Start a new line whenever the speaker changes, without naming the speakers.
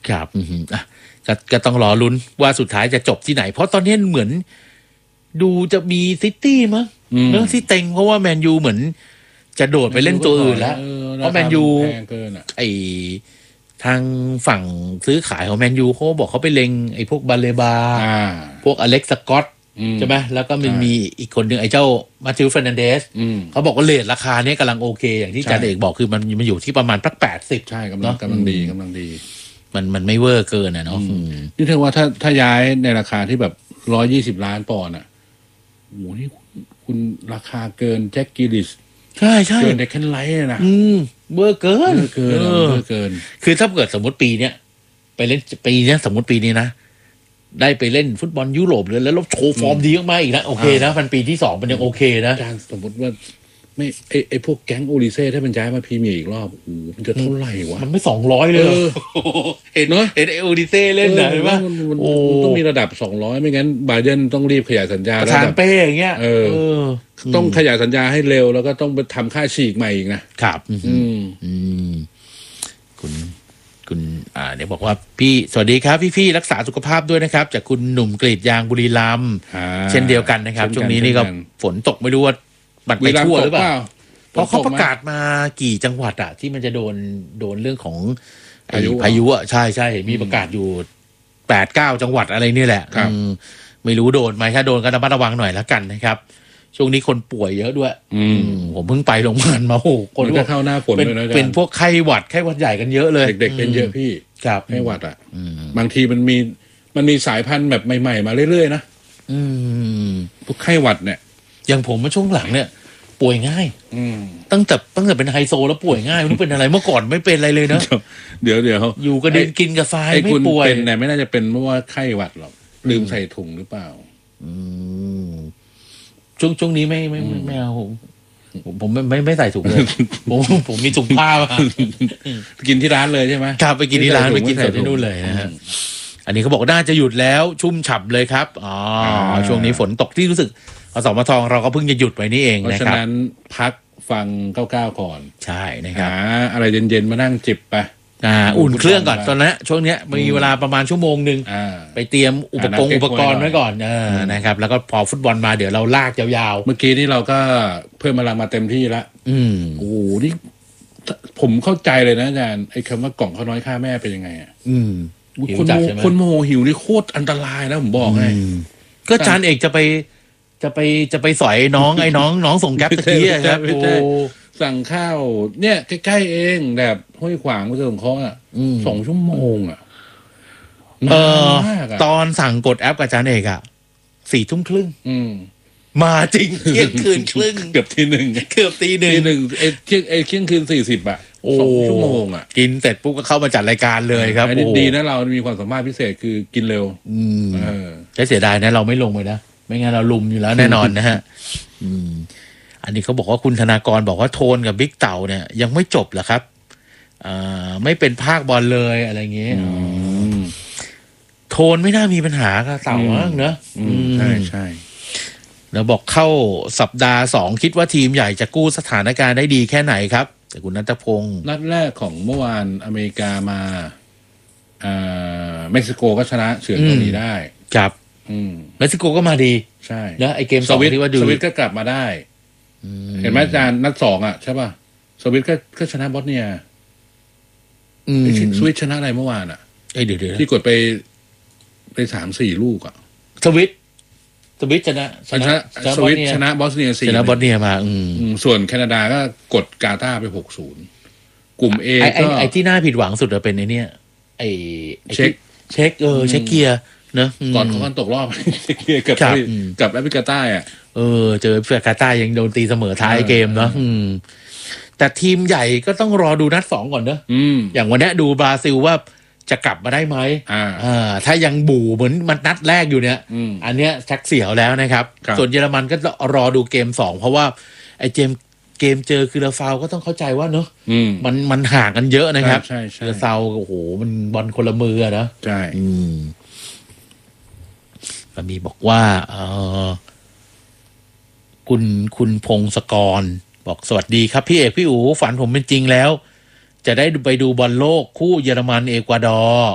ครับก็ต้องรอลุ้นว่าสุดท้ายจะจบที่ไหนเพราะตอนนี้เหมือนดูจะมีซิตี้มั้งเรื่องที่เต็งเพราะว่าแมนยูเหมือนจะโดดไปเล่นตัวอื่นแล้วเพราะแมนยูไอทางฝั่งซื้อขายของแมนยูเขาบอกเขาไปเล็งไอพวกบาเลบาพวกอเล็กซ์สกอตใช่ไหมแล้วก็มันมีอีกคนหนึ่งไอ้เจ้ามาติลเฟร์นันเดสเขาบอกว่าเรทราคาเนี้ยกำลังโอเคอย่างที่อาจารย์เอกบอกคือมันอยู่ที่ประมาณสัก80ใช่กำลังดีมันไม่เวอร์เกินเนาะ
นี่เท่าว่าถ้าย้ายในราคาที่แบบ120 ล้านปอนด์โอ้โหนี่คุณราคาเกินแจ็คกิลิส
ใช่
เกินเด็กแคนไลท์นะ
เบอร์เกินคือถ้าเกิดสมมติปีเนี้ยไปเล่นปีเนี้ยสมมติปีนี้นะได้ไปเล่นฟุตบอลยุโรปเลยแล้วโชว์ฟอร์มดีมากๆอีกนะโอเคนะมันปีที่2มันยังโอเคนะ
อาจารย์สมมติว่าไม่ไอพวกแก๊งโอลิเซ่ถ้ามันย้ายมาพรีเมียร์อีกรอบโอ้โหมันจะเท่าไหร่วะ
มันไม่200เลยเห็นไอโอลิเซ่เล่นนะเห็นป่ะ
โอ้ต้องมีระดับ200ไม่งั้นบาเยิร์นต้องรีบขยายสัญญา
ประธานเป้อย่างเงี้ย
ต้องขยายสัญญาให้เร็วแล้วก็ต้องไปทำค่าฉีกใหม่อีก
นะครับคุณเดี๋ยวบอกว่าพี่สวัสดีครับพี่รักษาสุขภาพด้วยนะครับจากคุณหนุ่มกรีดยางบุรีรัมย์เช่นเดียวกันนะครับช่วงนี้นี่ก็ฝนตกไม่รู้ว่าบัดไปทั่วหรือเปล่าเพราะเขาประกาศมากี่จังหวัดที่มันจะโดนเรื่องของพายุใช่มีประกาศอยู่8-9 จังหวัดอะไรนี่แหละไม่รู้โดนไหมถ้าโดนก็ระมัดระวังหน่อยแล้วกันนะครับช่วงนี้คนป่วยเยอะด้วยผมเพิ่งไปโรงพยาบาลมาโอ้คน
ก็เข้าหน้าฝนเลยนะ
เป็นพวกไข้หวัดใหญ่กันเยอะเลย
เด็กๆเป็นเยอะพี่ไข้หวัดบางทีมันมีสายพันธุ์แบบใหม่ๆมาเรื่อยๆนะพวกไข้หวัดเนี่ย
อย่างผมมาช่วงหลังเนี่ยป่วยง่ายตั้งแต่เป็นไฮโซแล้วป่วยง่ายไม่รู้เป็นอะไรเมื่อก่อนไม่เป็นอะไรเลยนะ
เดี๋ยว
อยู่กระเด็นกินกาแฟไม่ป่วย
เป็นไม่น่าจะเป็นเพราะว่าไข้หวัดหรอกลืมใส่ถุงหรือเปล่า
ช่วงนี้ไม่เอาผมไม่ใส่ถุงเลยผมมีถุงผ้ามา
กินที่ร้านเลยใช่ไหม
ครับไปกินที่ร้านไปกินสดที่นู่นเลยนะฮะอันนี้เขาบอกน่าจะหยุดแล้วชุ่มฉ่ำเลยครับช่วงนี้ฝนตกที่รู้สึกอสมทเราก็เพิ่งจะหยุดไปนี่เองนะครับเพราะฉะ
นั้นพักฟัง99ก่อน
ใช่นะครับ
อะไรเย็นๆมานั่งจิบไป
อุ่นเครื่องก่อนตอนนี้ช่วงนี้มีเวลาประมาณชั่วโมงนึงไปเตรียมอุปกรณ์ไว้ก่อนนะครับแล้วก็พอฟุตบอลมาเดี๋ยวเราลากยาว
ๆเมื่อกี้นี่เราก็เพิ่มพลังมาเต็มที่แล้วโอ้โหนี่ผมเข้าใจเลยนะอาจารย์ไอ้คำว่ากล่องข้าวน้อยฆ่าแม่เป็นยังไงคนโมโหหิวนี่โคตรอันตรายนะผมบอกให้
ก็อาจารย์เอกจะไปสอยน้องส่งแก๊ปตะกี้ครับโอ้
สั่งข้าวเนี่ยใกล้ๆเองแบบห้วยขวางไปส่งเขา2 ชั่วโมง
ตอนสั่งกดแอปกับอาจารย์เอก4 ทุ่มครึ่งมาจริงเที่ยงคืนครึ่ง
เกือบตีหนึ่งเที่ยงคืน40 2 ชั่วโมง
กินเสร็จปุ๊บก็เข้ามาจัดรายการเลยครับ
ดีนะเรามีความสามารถพิเศษคือกินเร็ว
ใช่เสียดายนะเราไม่ลงไปนะไม่งั้นเราลุมอยู่แล้วแน่นอนนะฮะอันนี้เขาบอกว่าคุณธนากรบอกว่าโทนกับบิ๊กเต่าเนี่ยยังไม่จบเหรอครับไม่เป็นภาคบอลเลยอะไรเงี้ยโทนไม่น่ามีปัญหากับเต่ามากเนอะ
ใช่
แล้วบอกเข้าสัปดาห์2คิดว่าทีมใหญ่จะกู้สถานการณ์ได้ดีแค่ไหนครับแต่คุณณัฐพงศ์
นัดแรกของเมื่อวานอเมริกามาเม็กซิโกก็ชนะเฉือนเกาหลีได้
ครับเม็กซิโกก็มาดี
ใช่
แล้วไอเกม2ที่ว่าดู
สวิตก็กลับมาได้เห็นไหมอาจารย์นัด2ใช่ป่ะสวิตก็ชนะบอสเนียสวิตชนะอะไรเมื่อวาน
เดี๋ยว
ที่กดไป3-4 ลูก
สวิตชนะ
สวิตชนะบอสเนีย
ชนะบอสเนียมา
ส่วนแคนาดาก็กดกาตาร์ไป6-0กลุ่ม A ก็
ไอที่น่าผิดหวังสุดเป็นไอเนี้ยไอเช็คเช็คเกียร์เนอะ
ก่อนของการตกรอบเช็คเกียร์กับแอฟริกาใต้
เจอแอฟริกาใต้ยังโดนตีเสมอท้ายเกมเนาะแต่ทีมใหญ่ก็ต้องรอดูนัด2ก่อนเนอะอย่างวันนี้ดูบราซิลว่าจะกลับมาได้ไหมถ้ายังบู่เหมือนมันนัดแรกอยู่เนี่ยอันเนี้ยชักเสียวแล้วนะครับส่วนเยอรมันก็รอดูเกม2เพราะว่าไอ้เกมเจอคือลาฟาวก็ต้องเข้าใจว่าเนอะมันห่างกันเยอะนะครับลาฟาวโอ้โหมันบอลคนละมือนะ
ใช่
มีบอกว่าคุณพงศกรบอกสวัสดีครับพี่เอกพี่อู๋ฝันผมเป็นจริงแล้วจะได้ไปดูบอลโลกคู่เยอรมันเอกวาดอร์